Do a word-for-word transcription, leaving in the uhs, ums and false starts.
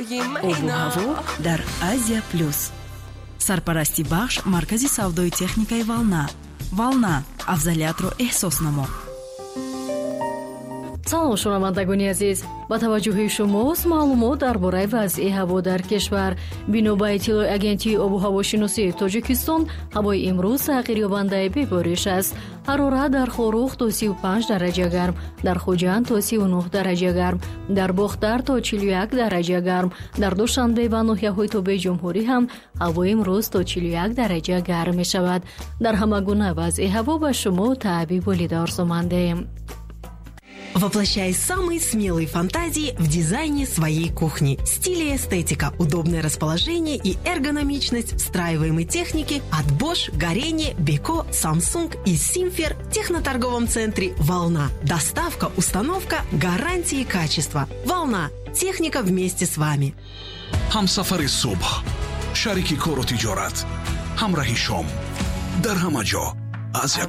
обу ҳаво дар Азия плюс. Сарпарасти бахш маркази савдои техникаи Волна. Волна, афзалиятро эҳсос намо. салом шунавандагони азиз, ба таваҷҷӯҳи шумост маълумот дар бораи вазъи ҳаво дар кишвар. бино ба иттилои агентии обу ҳавошиносии Тоҷикистон, ҳавои имрӯз тағйирёбандаи бебориш аст. ҳарорат дар Хорух то сию панҷ дараҷа гарм, дар Хуҷанд то сию нӯҳ дараҷа гарм, дар Бохтар то чилу як дараҷа гарм, дар Душанбе ва ноҳияҳои Тобеи Ҷумҳурӣ ҳам ҳавои имрӯз то чилу як дараҷа гарм мешавад. Дар ҳама гуна вазъи ҳаво ба шумо таъби болида орзумандем. Воплощай самые смелые фантазии в дизайне своей кухни. Стиль и эстетика, удобное расположение и эргономичность встраиваемой техники от Bosch, Горение, Beko, Samsung и Simfer в техноторговом центре «Волна». Доставка, установка, гарантии качества. «Волна». Техника вместе с вами. ҳамсафари субҳ, шарики кору тиҷорат, ҳамроҳи шом, дар ҳама ҷо аз